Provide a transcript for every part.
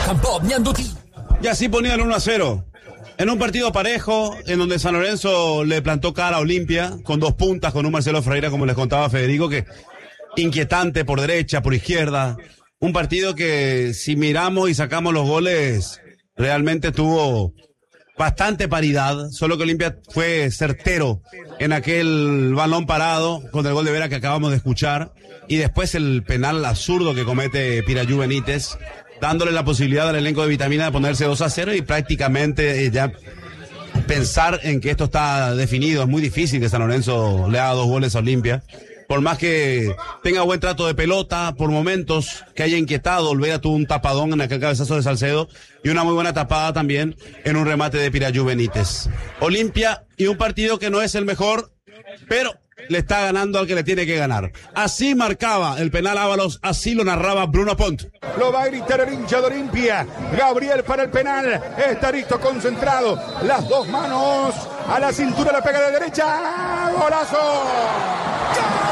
Y así ponía el 1-0. En un partido parejo, en donde San Lorenzo le plantó cara a Olimpia, con dos puntas, con un Marcelo Ferreira, como les contaba Federico, que inquietante por derecha, por izquierda. Un partido que, si miramos y sacamos los goles, realmente tuvo bastante paridad, solo que Olimpia fue certero en aquel balón parado, con el gol de Vera que acabamos de escuchar, y después el penal absurdo que comete Pirayú Benítez, dándole la posibilidad al elenco de Vitamina de ponerse 2-0 y prácticamente ya pensar en que esto está definido. Es muy difícil que San Lorenzo le haga 2 goles a Olimpia, por más que tenga buen trato de pelota, por momentos que haya inquietado. Olvera tuvo un tapadón en aquel cabezazo de Salcedo y una muy buena tapada también en un remate de Pirayú Benítez. Olimpia, y un partido que no es el mejor, pero le está ganando al que le tiene que ganar. Así marcaba el penal Ábalos, así lo narraba Bruno Pont. Lo va a gritar el hincha de Olimpia. Gabriel para el penal. Está listo, concentrado. Las dos manos a la cintura, la pega de derecha. ¡Golazo! ¡Gol!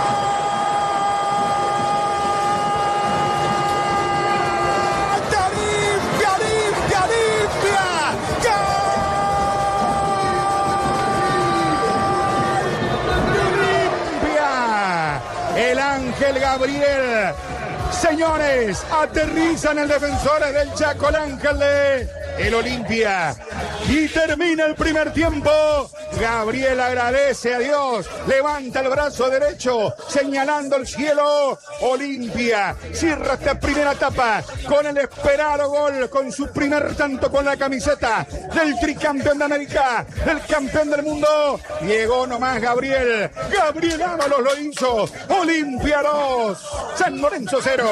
El Ángel Gabriel. Señores, aterrizan el defensor del Chaco, el Ángel de el Olimpia. Y termina el primer tiempo. Gabriel agradece a Dios. Levanta el brazo derecho, señalando el cielo. Olimpia cierra esta primera etapa con el esperado gol, con su primer tanto con la camiseta del tricampeón de América, del campeón del mundo. Llegó nomás Gabriel. Gabriel Ábalos lo hizo. Olimpia 2, San Lorenzo 0.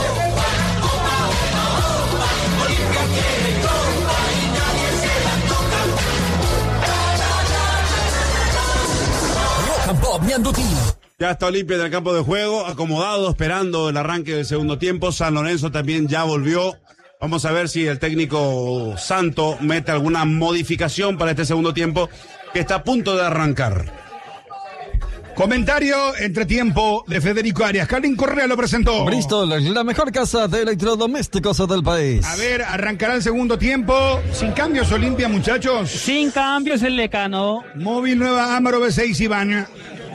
Ya está Olimpia en el campo de juego, acomodado, esperando el arranque del segundo tiempo. San Lorenzo también ya volvió. Vamos a ver si el técnico Santo mete alguna modificación para este segundo tiempo, que está a punto de arrancar. Comentario entretiempo de Federico Arias. Carlín Correa lo presentó. Bristol, la mejor casa de electrodomésticos del país. A ver, arrancará el segundo tiempo. Sin cambios Olimpia, muchachos. Sin cambios el Lecano. Móvil Nueva Amaro B6 Iván.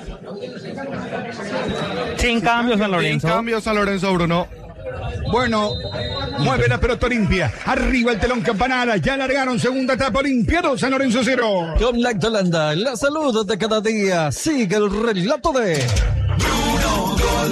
Sin cambios San Lorenzo. Sin cambios San Lorenzo, Bruno. Bueno, mueve la pelota Olimpia. Arriba el telón campanada. Ya largaron segunda etapa. Olimpia 2, San Lorenzo 0. Con Lactolanda, la salud de cada día. Sigue el relato de Bruno Gol.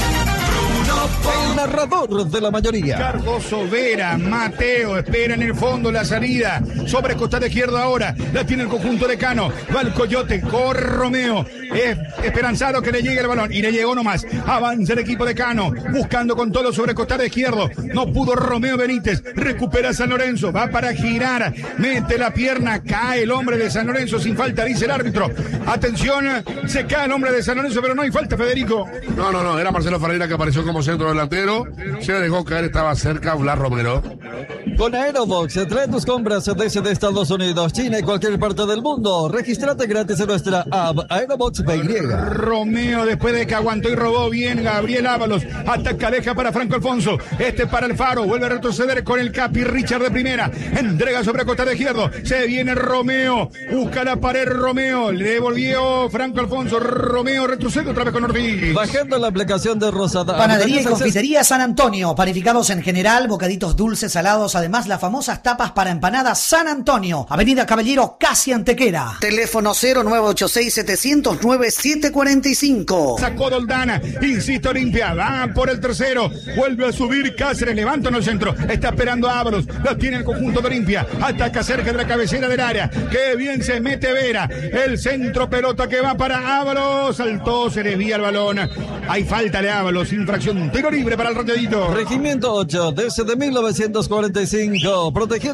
el narrador de la mayoría. Cardoso, Vera, Mateo, espera en el fondo la salida. Sobre costado izquierdo ahora. La tiene el conjunto de Cano. Va el Coyote, corre Romeo. Es esperanzado que le llegue el balón. Y le llegó nomás. Avanza el equipo de Cano. Buscando con todo sobre costado izquierdo. No pudo Romeo Benítez. Recupera San Lorenzo. Va para girar. Mete la pierna. Cae el hombre de San Lorenzo sin falta, dice el árbitro. Atención. Se cae el hombre de San Lorenzo, pero no hay falta, Federico. No. Era Marcelo Ferreira que apareció como centro delantero. Se dejó caer, estaba cerca Blas Romero. Con Aerobox, trae tus compras desde Estados Unidos, China y cualquier parte del mundo. Regístrate gratis en nuestra app Aerobox BY. Romeo, después de que aguantó y robó bien, Gabriel Ábalos. Ataca, deja para Franco Alfonso. Este para el Faro. Vuelve a retroceder con el Capi Richard de primera. Entrega sobre costado izquierdo. Se viene Romeo. Busca la pared Romeo. Le devolvió Franco Alfonso. Romeo retrocede otra vez con Ortiz. Bajando la aplicación de Rosada. Panadería y confitería San Antonio. Panificados en general, bocaditos dulces, salados. Además, las famosas tapas para empanadas San Antonio. Avenida Caballero, casi Antequera. Teléfono 0986-700-9745. Sacó Doldana. Insiste Olimpia. Va por el tercero. Vuelve a subir Cáceres. Levanta en el centro. Está esperando a Ábalos. La tiene el conjunto de Olimpia. Ataca cerca de la cabecera del área. Qué bien se mete Vera. El centro pelota que va para Ábalos. Saltó, se desvía el balón. Hay falta de Ábalos. Infracción. Tiro libre para el Rayadito. Regimiento 8, desde 1945. Protegiendo